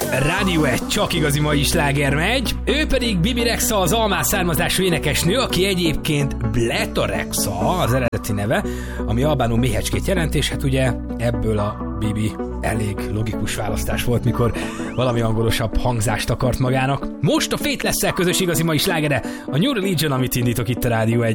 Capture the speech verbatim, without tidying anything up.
Rádió egy csak igazi mai sláger megy, ő pedig Bibi Rexha, az almás származású énekesnő, aki egyébként Bleta Rexha az eredeti neve, ami albánul méhecskét jelent, és hát ugye ebből a Bibi elég logikus választás volt, mikor valami angolosabb hangzást akart magának. Most a Faithless-szel közös igazi mai slágere, a New Religion, amit indítok itt a Rádió egy.